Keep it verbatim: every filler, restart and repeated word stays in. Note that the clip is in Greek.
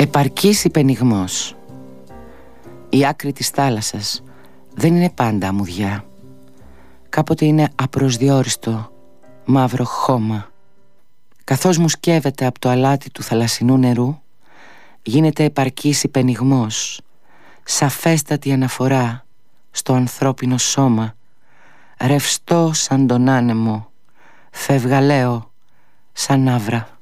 Επαρκής υπενιγμός. Η άκρη της θάλασσας δεν είναι πάντα αμμουδιά. Κάποτε είναι απροσδιόριστο μαύρο χώμα. Καθώς μου σκεύεται από το αλάτι του θαλασσινού νερού, γίνεται επαρκής υπενιγμός, σαφέστατη αναφορά στο ανθρώπινο σώμα, ρευστό σαν τον άνεμο, φευγαλαίο σαν άβρα.